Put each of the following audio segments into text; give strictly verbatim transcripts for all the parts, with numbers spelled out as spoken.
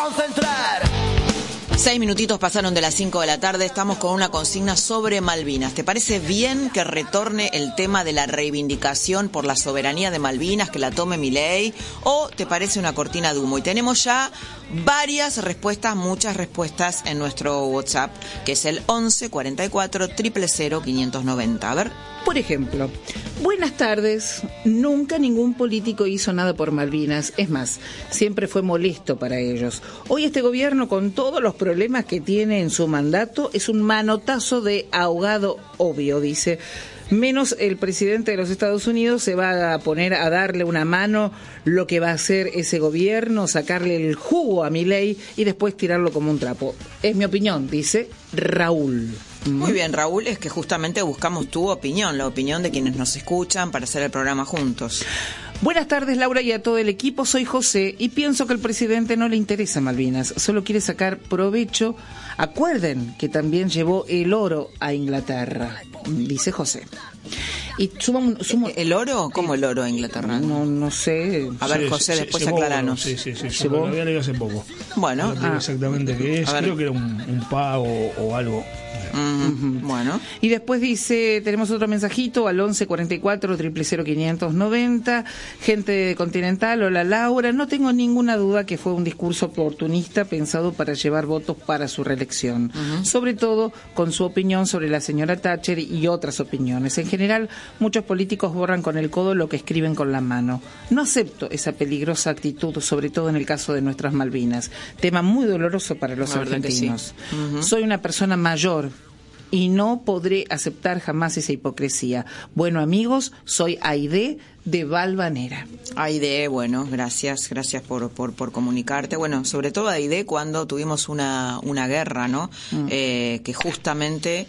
concentrar. Seis minutitos pasaron de las cinco de la tarde, estamos con una consigna sobre Malvinas. ¿Te parece bien que retorne el tema de la reivindicación por la soberanía de Malvinas, que la tome Milei, o te parece una cortina de humo? Y tenemos ya varias respuestas, muchas respuestas en nuestro WhatsApp, que es el once cuarenta y cuatro, cero cero cero, quinientos noventa. A ver. Por ejemplo, buenas tardes, nunca ningún político hizo nada por Malvinas, es más, siempre fue molesto para ellos. Hoy este gobierno, con todos los problemas que tiene en su mandato, es un manotazo de ahogado obvio, dice. Menos el presidente de los Estados Unidos se va a poner a darle una mano lo que va a hacer ese gobierno, sacarle el jugo a Milei y después tirarlo como un trapo. Es mi opinión, dice Raúl. Muy bien, Raúl, es que justamente buscamos tu opinión, la opinión de quienes nos escuchan para hacer el programa juntos. Buenas tardes, Laura, y a todo el equipo. Soy José y pienso que al presidente no le interesa Malvinas, solo quiere sacar provecho. Acuerden que también llevó el oro a Inglaterra, dice José. Y sumo, sumo, ¿El oro? ¿Cómo el oro a Inglaterra? No, no sé. A ver, sí, José, sí, después llevó, aclaranos. Sí, sí, sí. ¿Llevó? Lo había leído hace poco. Bueno. No sé ah. exactamente qué es. Creo que era un, un pago o algo. Uh-huh. Bueno. Y después dice, tenemos otro mensajito al once cuarenta y cuatro, cero cero cero, quinientos noventa. Gente de Continental, hola Laura. No tengo ninguna duda que fue un discurso oportunista pensado para llevar votos para su reelección. Uh-huh. Sobre todo con su opinión sobre la señora Thatcher y otras opiniones. En general, muchos políticos borran con el codo lo que escriben con la mano. No acepto esa peligrosa actitud, sobre todo en el caso de nuestras Malvinas. Tema muy doloroso para los la argentinos. Sí. Uh-huh. Soy una persona mayor y no podré aceptar jamás esa hipocresía. Bueno, amigos, soy Aide de Valvanera. Aide, bueno, gracias, gracias por, por, por comunicarte. Bueno, sobre todo Aide cuando tuvimos una, una guerra, ¿no? Mm. Eh, que justamente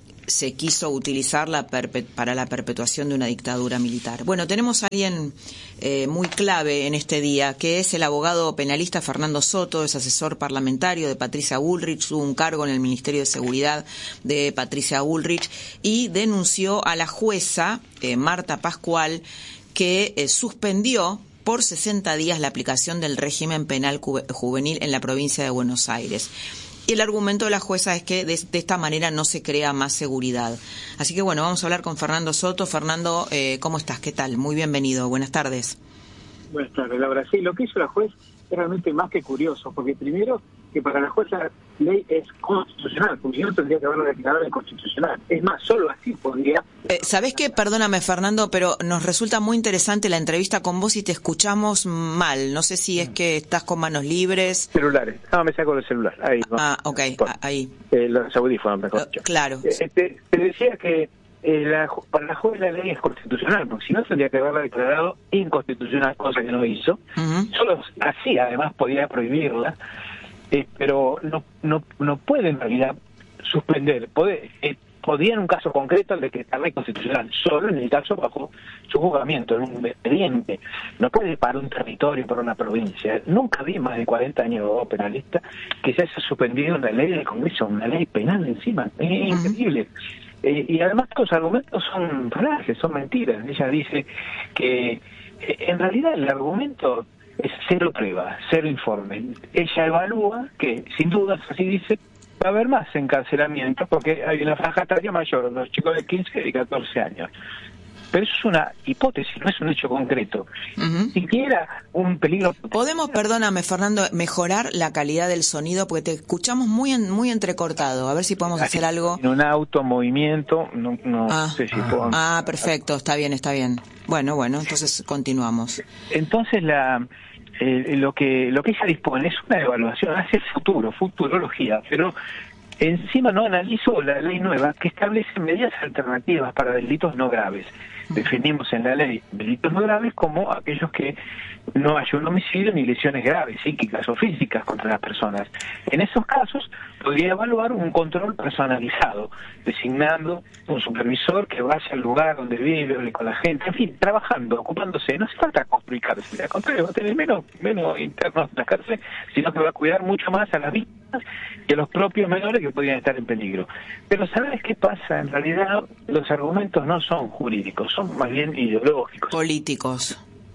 se quiso utilizar la perpe- para la perpetuación de una dictadura militar. Bueno, tenemos a alguien eh, muy clave en este día, que es el abogado penalista Fernando Soto, es asesor parlamentario de Patricia Bullrich, tuvo un cargo en el Ministerio de Seguridad de Patricia Bullrich y denunció a la jueza eh, Marta Pascual, que eh, suspendió por sesenta días la aplicación del régimen penal ju- juvenil en la provincia de Buenos Aires. Y el argumento de la jueza es que de, de esta manera no se crea más seguridad. Así que bueno, vamos a hablar con Fernando Soto. Fernando, eh, ¿cómo estás? ¿Qué tal? Muy bienvenido. Buenas tardes. Buenas tardes, Laura. Sí, lo que hizo la juez es realmente más que curioso, porque primero que para la jueza la ley es constitucional, porque no tendría que haberlo declarado inconstitucional. Es más, solo así podría... Eh, ¿Sabés qué? Perdóname, Fernando, pero nos resulta muy interesante la entrevista con vos y te escuchamos mal. No sé si es que estás con manos libres. Celulares. No, me saco el celular. Ahí. No. Ah, ok, ah, ahí. Eh, los audífonos, mejor dicho. Uh, claro. Eh, te, te decía que eh, la, para la juez la ley es constitucional, porque si no tendría que haberla declarado inconstitucional, cosa que no hizo. Uh-huh. Solo así, además, podía prohibirla. Eh, pero no no no puede en realidad suspender, puede, eh, podría en un caso concreto decretarla inconstitucional, solo en el caso bajo su juzgamiento, en un expediente. No puede para un territorio, para una provincia. Nunca vi más de cuarenta años de penalista que se haya suspendido una ley del Congreso, una ley penal encima. Es increíble. Eh, y además los argumentos son falaces, son mentiras. Ella dice que eh, en realidad el argumento es cero prueba, cero informe. Ella evalúa que, sin dudas, así dice, va a haber más encarcelamientos porque hay una franja etaria mayor, los chicos de quince y catorce años. Pero eso es una hipótesis, no es un hecho concreto. Uh-huh. Ni siquiera un peligro... Podemos, perdóname, Fernando, mejorar la calidad del sonido porque te escuchamos muy en, muy entrecortado. A ver si podemos hacer algo. En un auto, movimiento, no, no ah, sé si puedo... Ah, perfecto, está bien, está bien. Bueno, bueno, entonces continuamos. Entonces la... Eh, lo que lo que ella dispone es una evaluación hacia el futuro, futurología, pero encima no analizó la ley nueva que establece medidas alternativas para delitos no graves. Definimos en la ley delitos no graves como aquellos que no hay un homicidio ni lesiones graves, psíquicas o físicas contra las personas. En esos casos podría evaluar un control personalizado, designando un supervisor que vaya al lugar donde vive, hable con la gente, en fin, trabajando, ocupándose. No hace falta construir cárceles, al contrario, va a tener menos, menos internos en las cárceles, sino que va a cuidar mucho más a las víctimas y a los propios menores que podrían estar en peligro. Pero ¿sabes qué pasa? En realidad los argumentos no son jurídicos, son más bien ideológicos. Políticos.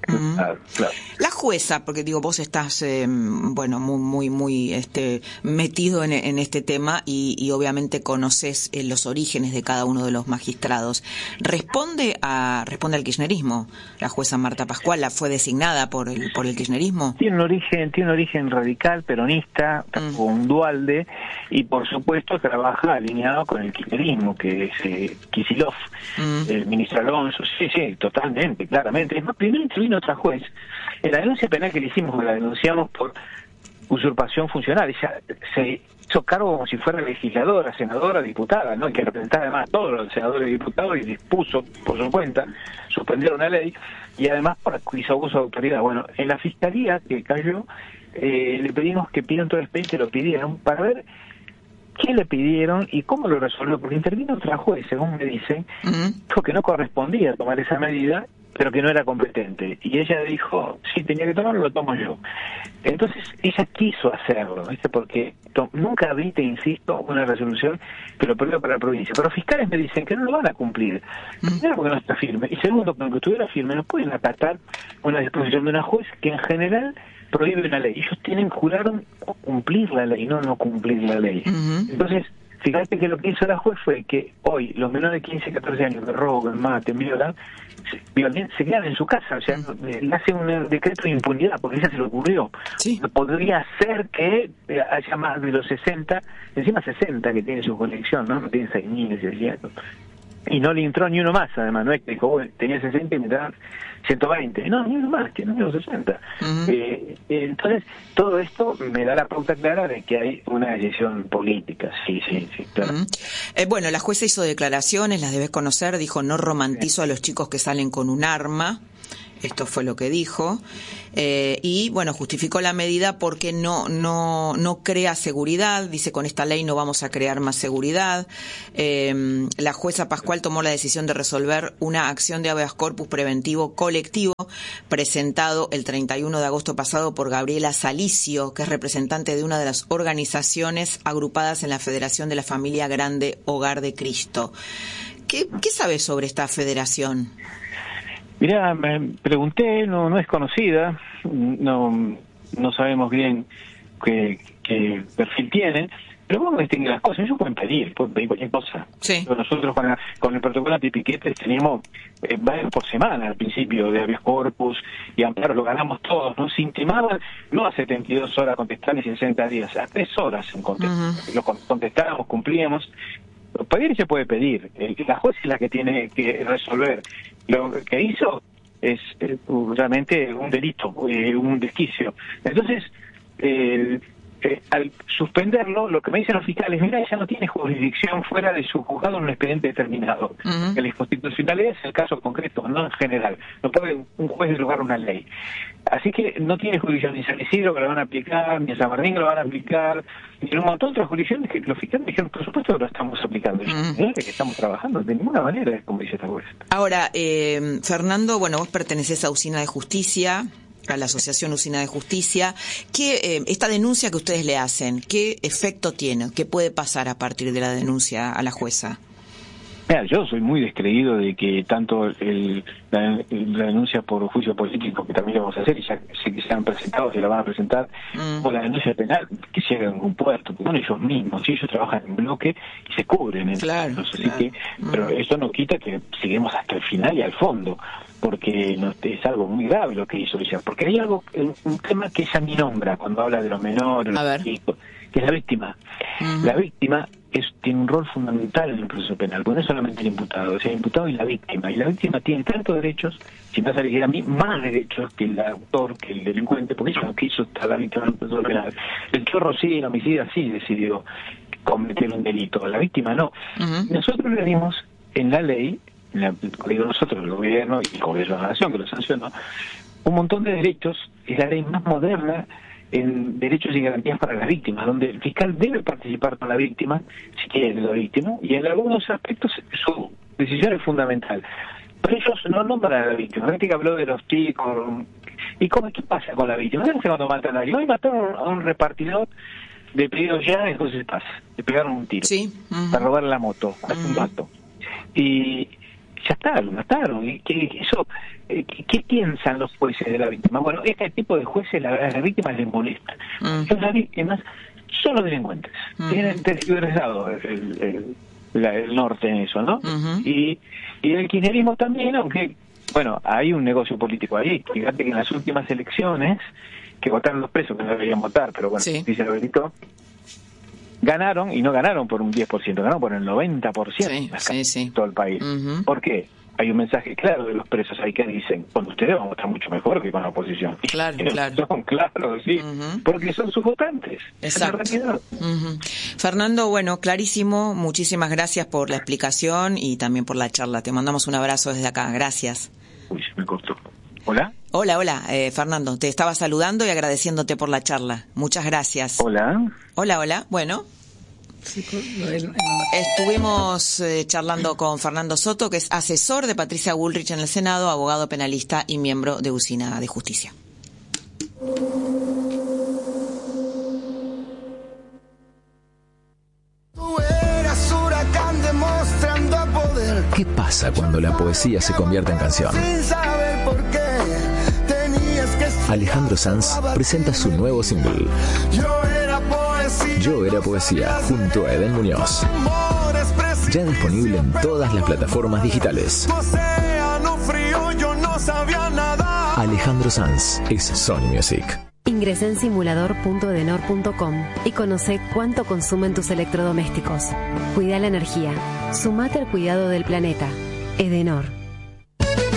Uh-huh. Claro, claro. La jueza, porque digo, vos estás, eh, bueno, muy, muy, muy este, metido en, en este tema y, y obviamente conoces eh, los orígenes de cada uno de los magistrados. ¿Responde a responde al kirchnerismo? La jueza Marta Pascual, ¿la fue designada por el por el kirchnerismo? Tiene un origen, tiene un origen radical, peronista, uh-huh. con Dualde, y por supuesto trabaja alineado con el kirchnerismo, que es eh, Kicillof, uh-huh. el ministro Alonso. Sí, sí, totalmente, claramente. Es más, primero intervino otra juez. En la denuncia penal que le hicimos, la denunciamos por usurpación funcional. Ella se hizo cargo como si fuera legisladora, senadora, diputada, ¿no? Y que representaba además a todos los senadores y diputados y dispuso por su cuenta suspender una ley y además por hizo abuso de autoridad. Bueno, en la fiscalía que cayó, eh, le pedimos que pidan todo el expediente, lo pidieron para ver qué le pidieron y cómo lo resolvió, porque intervino otra juez, según me dicen, uh-huh. dijo que no correspondía tomar esa medida, pero que no era competente. Y ella dijo, sí, tenía que tomarlo, lo tomo yo. Entonces, ella quiso hacerlo, ¿viste? Porque to- nunca vi, te insisto, una resolución que lo perdió para la provincia. Pero fiscales me dicen que no lo van a cumplir. Primero, porque no está firme. Y segundo, porque aunque estuviera firme, no pueden acatar una disposición de una juez que en general prohíbe una ley. Ellos tienen, juraron cumplir la ley, no no cumplir la ley. Uh-huh. Entonces, fíjate que lo que hizo la juez fue que hoy los menores de quince, catorce años que roban, maten, violan, se, violen, se quedan en su casa. O sea, uh-huh. le hace un decreto de impunidad porque ella se le ocurrió. Sí. Podría ser que haya más de los sesenta, encima sesenta que tiene su colección, ¿no? No tiene seis mil y seiscientos. Y no le entró ni uno más, además. No es que dijo, bueno, tenía sesenta y me dan ciento veinte. No, ni uno más, que no tengo sesenta. Uh-huh. Eh, entonces, todo esto me da la pauta clara de que hay una decisión política. Sí, sí, sí, claro. Uh-huh. Eh, bueno, la jueza hizo declaraciones, las debes conocer. Dijo, no romantizo sí. a los chicos que salen con un arma. Esto fue lo que dijo. Eh, y, bueno, justificó la medida porque no no no crea seguridad. Dice, con esta ley no vamos a crear más seguridad. Eh, la jueza Pascual tomó la decisión de resolver una acción de habeas corpus preventivo colectivo presentado el treinta y uno de agosto pasado por Gabriela Salicio, que es representante de una de las organizaciones agrupadas en la Federación de la Familia Grande Hogar de Cristo. ¿Qué, qué sabes sobre esta federación? Mirá, me pregunté, no no es conocida, no no sabemos bien qué, qué perfil tiene, pero vamos a distinguir las cosas. Ellos pueden pedir, pueden pedir cualquier cosa. Sí. Pero nosotros con, la, con el protocolo antipiquetes teníamos eh, varios por semana al principio de habeas corpus y amparo, lo ganamos todos, ¿no? Se intimaban no a setenta y dos horas contestar ni sesenta días, a tres horas en contestar. Uh-huh. Lo contestábamos, cumplíamos. Pedir se puede pedir, la juez es la que tiene que resolver. Lo que hizo es eh, realmente un delito, eh, un desquicio. Entonces, eh, eh, al suspenderlo, lo que me dicen los fiscales, mira, ella no tiene jurisdicción fuera de su juzgado en un expediente determinado. Uh-huh. La inconstitucionalidad es el caso concreto, no en general. No puede un juez derogar una ley. Así que no tiene jurisdicción ni San Isidro que lo van a aplicar, ni a San Martín que lo van a aplicar, ni en un montón de otras jurisdicciones que los fiscales dijeron, por supuesto que lo estamos aplicando. Y uh-huh. no es que estamos trabajando, de ninguna manera, es como dice esta juez. Ahora, eh, Fernando, bueno, vos pertenecés a Usina de Justicia, a la Asociación Usina de Justicia. ¿Qué, eh, esta denuncia que ustedes le hacen, qué efecto tiene? ¿Qué puede pasar a partir de la denuncia a la jueza? Mira, yo soy muy descreído de que tanto el, la, la denuncia por juicio político, que también lo vamos a hacer, y ya sé que se han presentado, se la van a presentar, mm. o la denuncia penal, que llega en un puerto, porque son ellos mismos, y ellos trabajan en bloque y se cubren. Claro, entonces, claro. Así que, mm. Pero eso no quita que seguimos hasta el final y al fondo, porque no, es algo muy grave lo que hizo ella, porque hay algo, un tema que ella ni nombra cuando habla de los menores, los chicos, que es la víctima. Mm. La víctima es, tiene un rol fundamental en el proceso penal, porque no es solamente el imputado, o sea, el imputado y la víctima, y la víctima tiene tantos derechos, si me vas a elegir a mí, más derechos que el autor, que el delincuente, porque ella no quiso estar la víctima en el proceso penal. El chorro sí, el homicida sí decidió cometer un delito, la víctima no. Uh-huh. Nosotros le dimos en la ley, en la, digo nosotros, el gobierno y el gobierno de la nación que lo sancionó, un montón de derechos, es la ley más moderna en derechos y garantías para las víctimas, donde el fiscal debe participar con la víctima, si quiere la víctima, y en algunos aspectos su decisión es fundamental. Pero ellos no nombran a la víctima. La víctima habló de los chicos. ¿Y cómo, qué pasa con la víctima? ¿Qué hace cuando matan a alguien? Hoy mataron a un repartidor de pedidos ya, entonces pasa. Le pegaron un tiro sí. uh-huh. para robar la moto, hace uh-huh. un rato. Y ya está, lo mataron. ¿Y qué, eso, eh, ¿qué, ¿Qué piensan los jueces de la víctima? Bueno, este tipo de jueces la, a las víctimas les molesta. Uh-huh. Las víctimas son los delincuentes. Uh-huh. Tienen tergiversado el, el, el, la, el norte en eso, ¿no? Uh-huh. Y, y el kirchnerismo también, aunque, bueno, hay un negocio político ahí. Fíjate que en las últimas elecciones, que votaron los presos, que no deberían votar, pero bueno, sí. dice Alberto, ganaron, y no ganaron por un diez por ciento, ganaron por el noventa por ciento sí, sí, sí. todo el país. Uh-huh. ¿Por qué? Hay un mensaje claro de los presos ahí que dicen, con ustedes vamos a estar mucho mejor que con la oposición. Claro, y claro. Son claros, sí, uh-huh. porque son sus votantes. Exacto. Uh-huh. Fernando, bueno, clarísimo, muchísimas gracias por la explicación y también por la charla. Te mandamos un abrazo desde acá, gracias. Uy, me costó. ¿Hola? Hola, hola, eh, Fernando, te estaba saludando y agradeciéndote por la charla. Muchas gracias. Hola. Hola, hola, bueno. Estuvimos eh, charlando con Fernando Soto, que es asesor de Patricia Bullrich en el Senado, abogado penalista y miembro de Usina de Justicia. ¿Qué pasa cuando la poesía se convierte en canción? Alejandro Sanz presenta su nuevo single Yo era poesía, junto a Eden Muñoz. Ya disponible en todas las plataformas digitales. Alejandro Sanz es Sony Music. Ingresa en simulador punto edenor punto com y conoce cuánto consumen tus electrodomésticos. Cuida la energía. Sumate al cuidado del planeta. Edenor.